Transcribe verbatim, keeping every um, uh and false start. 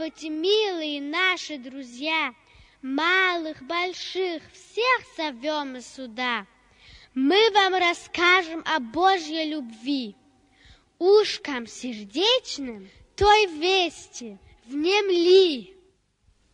Здравствуйте, милые наши друзья! Малых, больших, всех зовем мы сюда. Мы вам расскажем о Божьей любви. Ушкам сердечным той вести внемли.